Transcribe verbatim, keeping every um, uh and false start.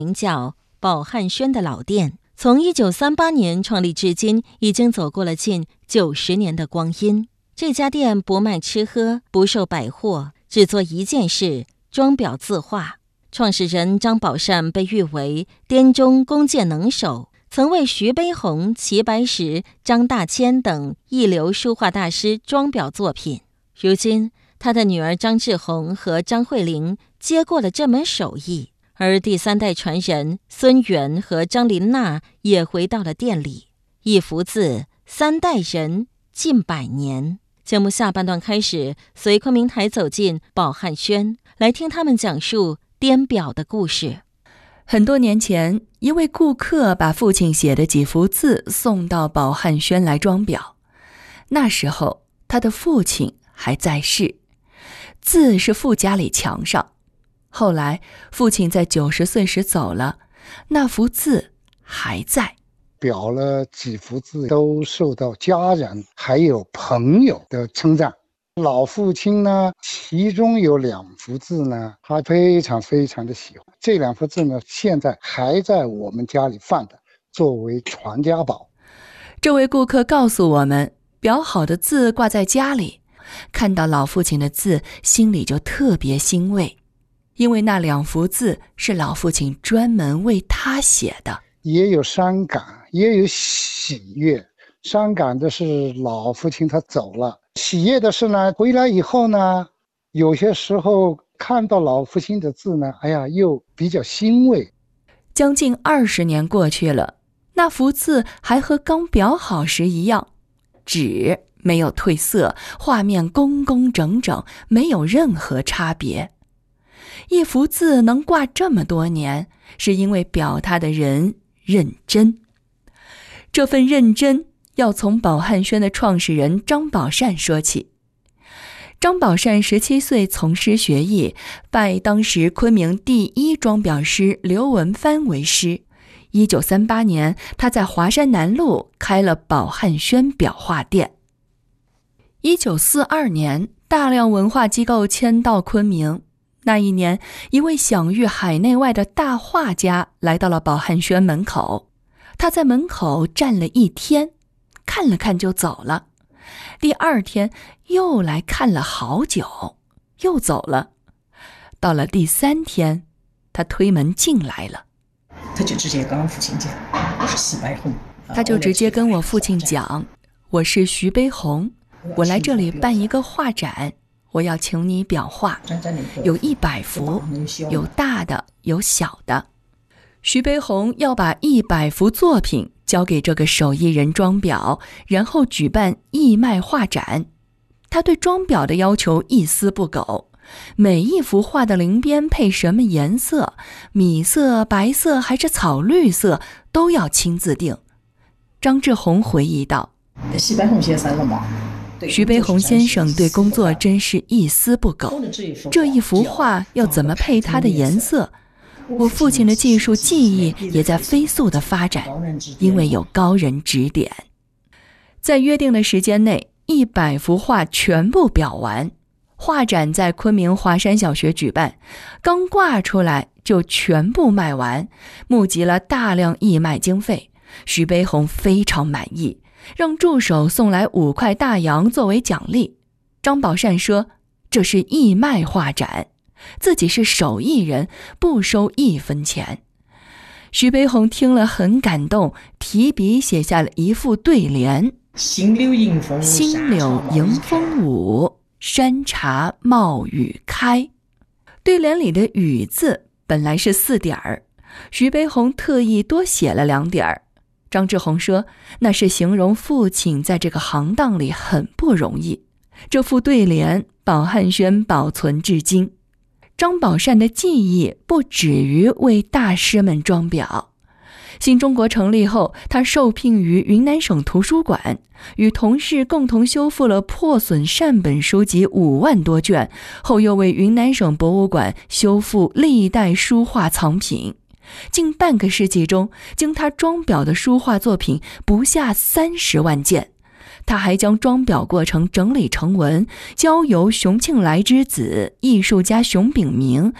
名叫宝汉轩的老店，从一九三八年创立至今，已经走过了近九十年的光阴。这家店不卖吃喝，不售百货，只做一件事：装裱字画。创始人张宝善被誉为滇中弓箭能手，曾为徐悲鸿、齐白石、张大千等一流书画大师装裱作品。如今，他的女儿张志红和张慧玲接过了这门手艺，而第三代传人孙元和张琳娜也回到了店里。一幅字，三代人，近百年。节目下半段开始，随昆明台走进宝汉轩，来听他们讲述滇表的故事。 很多年前，一位顾客把父亲写的几幅字送到宝汉轩来装裱。那时候，他的父亲还在世，字是附家里墙上。后来，父亲在九十岁时走了，那幅字还在。 裱了几幅字都受到家人还有朋友的称赞。老父亲呢，其中有两幅字呢，他非常非常的喜欢。这两幅字呢，现在还在我们家里放着，作为传家宝。 这位顾客告诉我们，裱好的字挂在家里，看到老父亲的字，心里就特别欣慰，因为那两幅字是老父亲专门为他写的。 也有伤感，也有喜悦。伤感的是老父亲他走了，喜悦的是呢，回来以后呢，有些时候看到老父亲的字呢，哎呀，又比较欣慰。 将近二十年过去了，那幅字还和刚裱好时一样，纸没有褪色，画面工工整整，没有任何差别。一幅字能挂这么多年，是因为裱它的人认真。这份认真要从宝汉轩的创始人张宝善说起。张宝善十七岁从师学艺，拜当时昆明第一装裱师刘文藩为师。一九三八年，他在华山南路开了宝汉轩裱画店。一九四二年，大量文化机构迁到昆明。那一年，一位享誉海内外的大画家来到了宝汉轩门口。他在门口站了一天，看了看就走了。第二天又来看了好久，又走了。到了第三天，他推门进来了。 他就直接跟我父亲讲，我是徐悲鸿。 他就直接跟我父亲讲，我是徐悲鸿，我来这里办一个画展，我要请你裱画，有一百幅，有大的，有小的。徐悲鸿要把一百幅作品交给这个手艺人装裱，然后举办义卖画展。他对装裱的要求一丝不苟，每一幅画的鳞边配什么颜色，米色、白色还是草绿色，都要亲自定。张志红回忆道， 徐悲鸿先生了吗？ 徐悲鸿先生对工作真是一丝不苟。这一幅画要怎么配它的颜色，我父亲的技术技艺也在飞速的发展，因为有高人指点。在约定的时间内，一百幅画全部裱完。画展在昆明华山小学举办，刚挂出来就全部卖完，募集了大量义卖经费。徐悲鸿非常满意，让助手送来五块大洋作为奖励。张宝善说，这是义卖画展，自己是手艺人，不收一分钱。徐悲鸿听了很感动，提笔写下了一副对联： 新柳迎风新柳迎风舞，山茶冒雨开。对联里的雨字本来是四点儿，徐悲鸿特意多写了两点儿。张志红说，那是形容父亲在这个行当里很不容易。这副对联宝汉轩保存至今。张宝善的技艺不止于为大师们装裱。新中国成立后，他受聘于云南省图书馆，与同事共同修复了破损善本书籍五万多卷，后又为云南省博物馆修复历代书画藏品。近半个世纪中，经他装裱的书画作品不下三十万件。他还将装裱过程整理成文，交由熊庆来之子艺术家熊秉明